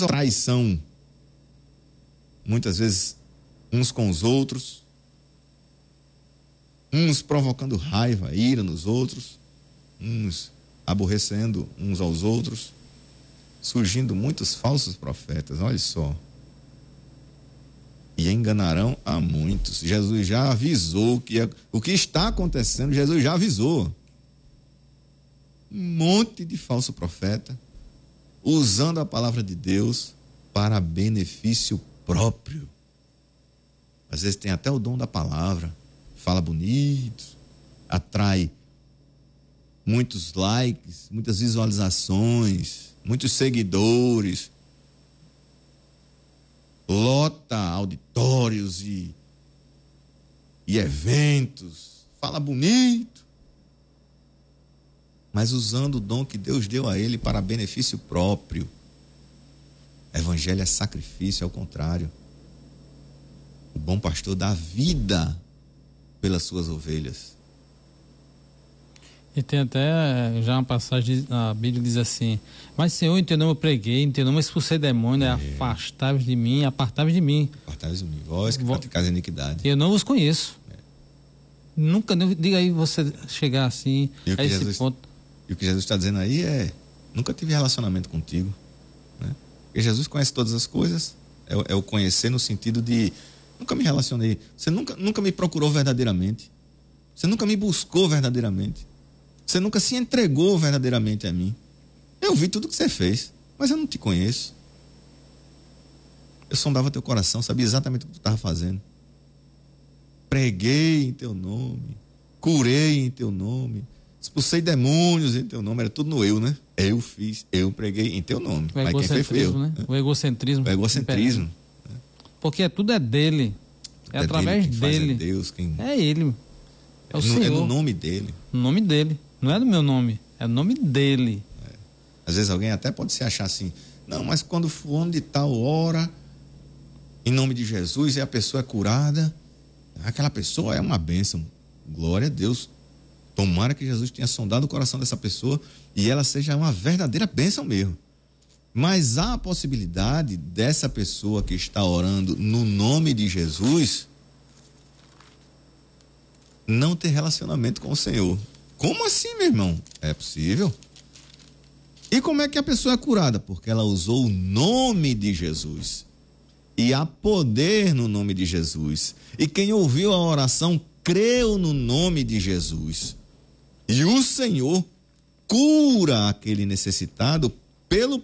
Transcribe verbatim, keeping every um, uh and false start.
usa traição, muitas vezes uns com os outros, uns provocando raiva, ira nos outros, uns aborrecendo uns aos outros, surgindo muitos falsos profetas, olha só. E enganarão a muitos. Jesus já avisou que é, o que está acontecendo, Jesus já avisou. Um monte de falso profeta usando a palavra de Deus para benefício próprio. Às vezes tem até o dom da palavra, fala bonito, atrai muitos likes, muitas visualizações, muitos seguidores, lota auditórios e, e eventos, fala bonito, mas usando o dom que Deus deu a ele para benefício próprio. Evangelho é sacrifício, é o contrário. O bom pastor dá vida pelas suas ovelhas. E tem até já uma passagem, a Bíblia diz assim: mas Senhor, em teu nome eu preguei, em teu nome eu expulsei demônio, é. afastai-vos de mim, apartai-vos de mim. Apartai-vos de mim, vós que praticais a iniquidade. Eu não vos conheço. É. Nunca, diga aí você chegar assim, a esse Jesus, ponto. E o que Jesus está dizendo aí é: nunca tive relacionamento contigo. Né? Porque Jesus conhece todas as coisas, é, é o conhecer no sentido de nunca me relacionei, você nunca, nunca me procurou verdadeiramente, você nunca me buscou verdadeiramente. Você nunca se entregou verdadeiramente a mim. Eu vi tudo que você fez, mas eu não te conheço. Eu sondava teu coração, sabia exatamente o que tu estava fazendo. Preguei em teu nome, curei em teu nome, expulsei demônios em teu nome. Era tudo no eu, né? Eu fiz, eu preguei em teu nome. O mas quem fez foi eu. Né? O egocentrismo. O egocentrismo. Né? Porque tudo é dele. É, é através dele. Quem dele. Faz é Deus, quem... é ele. É o é Senhor. No, é no nome dele. No nome dele. Não é do meu nome, é o nome dele. É. Às vezes alguém até pode se achar assim: não, mas quando for de tal hora, em nome de Jesus, e a pessoa é curada, aquela pessoa é uma bênção. Glória a Deus. Tomara que Jesus tenha sondado o coração dessa pessoa e ela seja uma verdadeira bênção mesmo. Mas há a possibilidade dessa pessoa que está orando no nome de Jesus não ter relacionamento com o Senhor. Como assim, meu irmão? É possível. E como é que a pessoa é curada? Porque ela usou o nome de Jesus. E há poder no nome de Jesus. E quem ouviu a oração creu no nome de Jesus. E o Senhor cura aquele necessitado pelo